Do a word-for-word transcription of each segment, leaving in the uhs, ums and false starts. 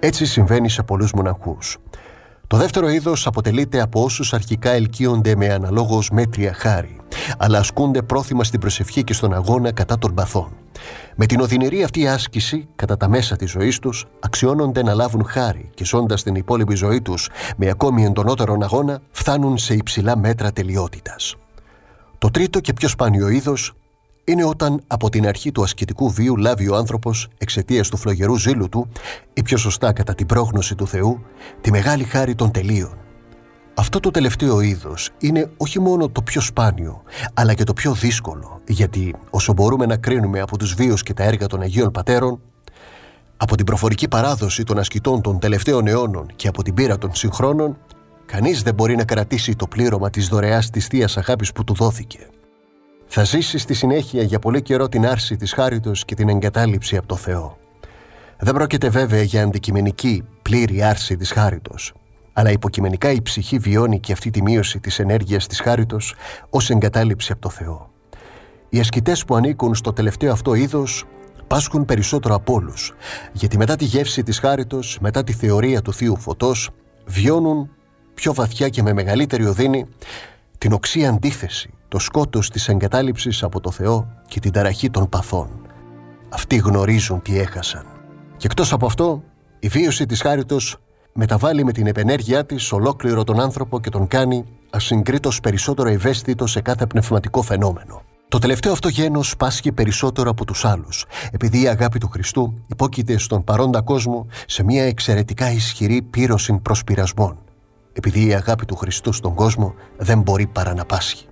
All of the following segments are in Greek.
Έτσι συμβαίνει σε πολλούς μοναχούς. Το δεύτερο είδος αποτελείται από όσους αρχικά ελκύονται με αναλόγως μέτρια χάρη, αλλά ασκούνται πρόθυμα στην προσευχή και στον αγώνα κατά των παθών. Με την οδυνηρή αυτή άσκηση, κατά τα μέσα της ζωής τους, αξιώνονται να λάβουν χάρη και ζώντας την υπόλοιπη ζωή τους με ακόμη εντονότερον αγώνα, φτάνουν σε υψηλά μέτρα τελειότητας. Το τρίτο και πιο σπάνιο είδος είναι όταν από την αρχή του ασκητικού βίου λάβει ο άνθρωπος, εξαιτίας του φλογερού ζήλου του, ή πιο σωστά κατά την πρόγνωση του Θεού, τη μεγάλη χάρη των τελείων. Αυτό το τελευταίο είδος είναι όχι μόνο το πιο σπάνιο, αλλά και το πιο δύσκολο, γιατί όσο μπορούμε να κρίνουμε από τους βίους και τα έργα των Αγίων Πατέρων, από την προφορική παράδοση των ασκητών των τελευταίων αιώνων και από την πείρα των συγχρόνων, κανείς δεν μπορεί να κρατήσει το πλήρωμα της δωρεάς της Θείας Αγάπης που του δόθηκε. Θα ζήσει στη συνέχεια για πολύ καιρό την άρση της χάριτος και την εγκατάλειψη από το Θεό. Δεν πρόκειται βέβαια για αντικειμενική πλήρη άρση της χάριτος, αλλά υποκειμενικά η ψυχή βιώνει και αυτή τη μείωση της ενέργειας της χάριτος ως εγκατάλειψη από το Θεό. Οι ασκητές που ανήκουν στο τελευταίο αυτό είδος πάσχουν περισσότερο από όλους, γιατί μετά τη γεύση της χάριτος, μετά τη θεωρία του Θείου Φωτός, βιώνουν πιο βαθιά και με μεγαλύτερη οδύνη την οξύ αντίθεση, το σκότος της εγκατάλειψης από το Θεό και την ταραχή των παθών. Αυτοί γνωρίζουν τι έχασαν. Και εκτός από αυτό, η βίωση της χάριτος μεταβάλλει με την επενέργειά της ολόκληρο τον άνθρωπο και τον κάνει ασυγκρίτως περισσότερο ευαίσθητο σε κάθε πνευματικό φαινόμενο. Το τελευταίο αυτό γένος πάσχει περισσότερο από τους άλλους, επειδή η αγάπη του Χριστού υπόκειται στον παρόντα κόσμο σε μια εξαιρετικά ισχυρή πύρωση προς πειρασμών, επειδή η αγάπη του Χριστού στον κόσμο δεν μπορεί παρά να πάσχει.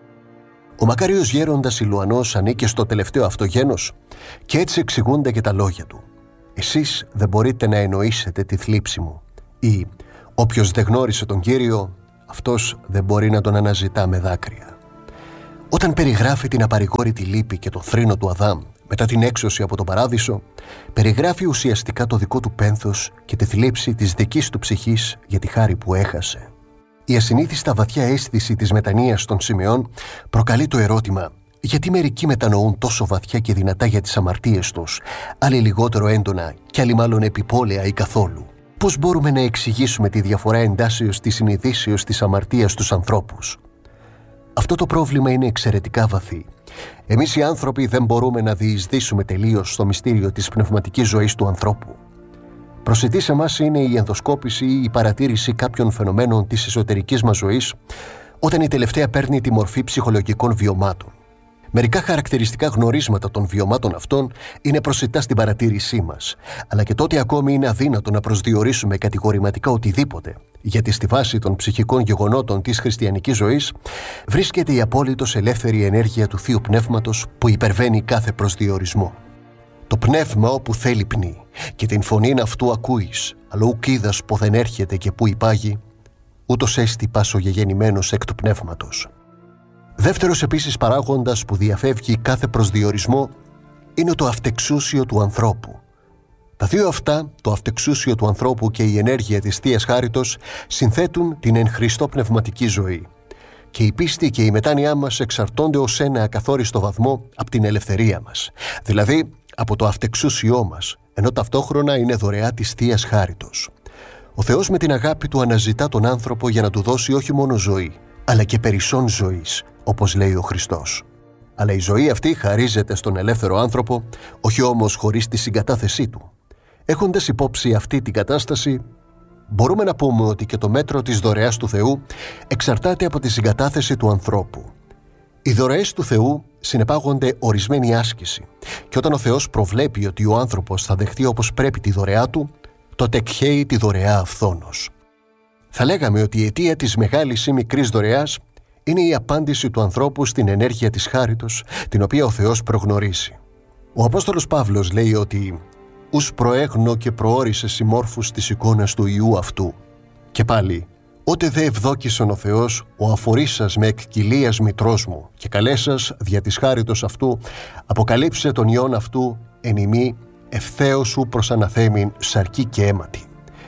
Ο μακάριος γέροντας Ηλουανός ανήκε στο τελευταίο αυτό γένος και έτσι εξηγούνται και τα λόγια του. «Εσείς δεν μπορείτε να εννοήσετε τη θλίψη μου» ή «Όποιος δεν γνώρισε τον Κύριο, αυτός δεν μπορεί να τον αναζητά με δάκρυα». Όταν περιγράφει την απαρηγόρητη λύπη και το θρήνο του Αδάμ μετά την έξωση από τον Παράδεισο, περιγράφει ουσιαστικά το δικό του πένθος και τη θλίψη της δικής του ψυχής για τη χάρη που έχασε. Η ασυνήθιστα βαθιά αίσθηση της μετανοίας των Σιμεών προκαλεί το ερώτημα γιατί μερικοί μετανοούν τόσο βαθιά και δυνατά για τις αμαρτίες τους, άλλοι λιγότερο έντονα και άλλοι μάλλον επιπόλαια ή καθόλου. Πώς μπορούμε να εξηγήσουμε τη διαφορά εντάσεως της συνειδήσεως της αμαρτίας στους ανθρώπους? Αυτό το πρόβλημα είναι εξαιρετικά βαθύ. Εμείς οι άνθρωποι δεν μπορούμε να διεισδύσουμε τελείως στο μυστήριο της πνευματικής ζωής του ανθρώπου. Προσιτή σε εμάς είναι η ενδοσκόπηση ή η παρατήρηση κάποιων φαινομένων της εσωτερικής μας ζωής, όταν η τελευταία παίρνει τη μορφή ψυχολογικών βιωμάτων. Μερικά χαρακτηριστικά γνωρίσματα των βιωμάτων αυτών είναι προσιτά στην παρατήρησή μας, αλλά και τότε ακόμη είναι αδύνατο να προσδιορίσουμε κατηγορηματικά οτιδήποτε, γιατί στη βάση των ψυχικών γεγονότων της χριστιανικής ζωής βρίσκεται η απόλυτος ελεύθερη ενέργεια του Θείου Πνεύματος που υπερβαίνει κάθε προσδιορισμό. Το πνεύμα όπου θέλει πνί, και την φωνήν αυτού ακούεις, αλλά ουκ είδας ποθεν έρχεται και που υπάγει, ούτως έστι πάσο γεγεννημένος εκ του πνεύματος. Δεύτερος επίσης παράγοντας που διαφεύγει κάθε προσδιορισμό είναι το αυτεξούσιο του ανθρώπου. Τα δύο αυτά, το αυτεξούσιο του ανθρώπου και η ενέργεια της Θείας Χάριτος, συνθέτουν την εν Χριστώ πνευματική ζωή. Και η πίστη και η μετάνοιά μας εξαρτώνται ως ένα ακαθόριστο βαθμό από την ελευθερία μας, δηλαδή από το αυτεξούσιό μας, ενώ ταυτόχρονα είναι δωρεά της Θείας Χάριτος. Ο Θεός με την αγάπη του αναζητά τον άνθρωπο για να του δώσει όχι μόνο ζωή, αλλά και περισσόν ζωής, όπως λέει ο Χριστός. Αλλά η ζωή αυτή χαρίζεται στον ελεύθερο άνθρωπο, όχι όμως χωρίς τη συγκατάθεσή του. Έχοντας υπόψη αυτή την κατάσταση, μπορούμε να πούμε ότι και το μέτρο της δωρεάς του Θεού εξαρτάται από τη συγκατάθεση του ανθρώπου. Οι δωρεές του Θεού συνεπάγονται ορισμένη άσκηση, και όταν ο Θεός προβλέπει ότι ο άνθρωπος θα δεχτεί όπως πρέπει τη δωρεά του, τότε εκχέει τη δωρεά αυθόνως. Θα λέγαμε ότι η αιτία της μεγάλης ή μικρής δωρεάς είναι η απάντηση του ανθρώπου στην ενέργεια της χάριτος, την οποία ο Θεός προγνωρίζει. Ο Απόστολος Παύλος λέει ότι «Ους προέγνω και προόρισε συμμόρφους της εικόνας του Υιού αυτού». Και πάλι «Ότε δε ευδόκησον ο Θεός, ο αφορήσας με εκκυλίας μητρός μου, και καλέσας δια της χάριτος αυτού, αποκαλύψε τον Υιόν αυτού εν ημί, ευθέως σου προς αναθέμην σαρκή και αίματι».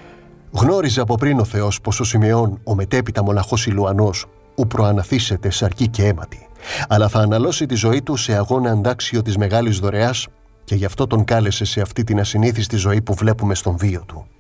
Γνώριζε από πριν ο Θεός πως ο Σιμεών, ο μετέπειτα μοναχός Ηλουανός, ου προαναθήσεται σαρκή και αίματι, αλλά θα αναλώσει τη ζωή του σε αγώνα αντάξιο της μεγάλης δωρεάς, και γι' αυτό τον κάλεσε σε αυτή την ασυνήθιστη ζωή που βλέπουμε στον βίο του.